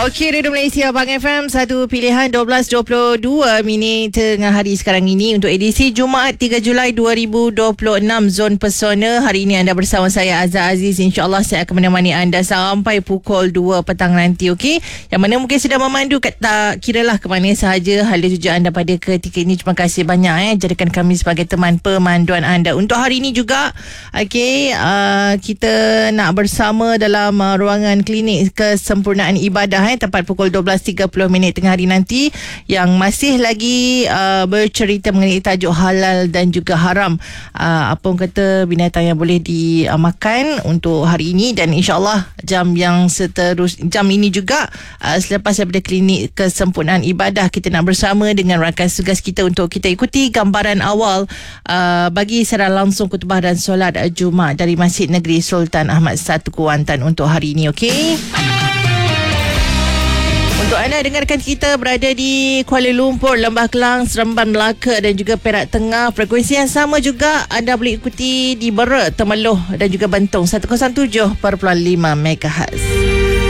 Okey, Radio Malaysia Abang FM, satu pilihan 12.22 minit tengah hari sekarang ini untuk edisi Jumaat 3 Julai 2026 Zon Pesona. Hari ini anda bersama saya Azhar Aziz. InsyaAllah saya akan menemani anda sampai pukul 2 petang nanti. Okey, yang mana mungkin sedang memandu, tak kiralah ke mana sahaja hala tujuan anda pada ketika ini. Terima kasih banyak jadikan kami sebagai teman pemanduan anda. Untuk hari ini juga, okey, kita nak bersama dalam ruangan klinik kesempurnaan ibadah tepat pukul 12.30 minit tengah hari nanti, yang masih lagi bercerita mengenai tajuk halal dan juga haram, apa orang kata binatang yang boleh dimakan untuk hari ini. Dan insyaAllah jam ini juga selepas daripada klinik kesempurnaan ibadah, kita nak bersama dengan rakan tugas kita untuk kita ikuti gambaran awal bagi secara langsung khutbah dan solat Jumaat dari Masjid Negeri Sultan Ahmad 1 Kuantan untuk hari ini. Okey, untuk anda dengarkan kita berada di Kuala Lumpur, Lembah Kelang, Seremban Melaka dan juga Perak Tengah, frekuensi yang sama juga anda boleh ikuti di Berak, Temeloh dan juga Bentong 107.5 MHz.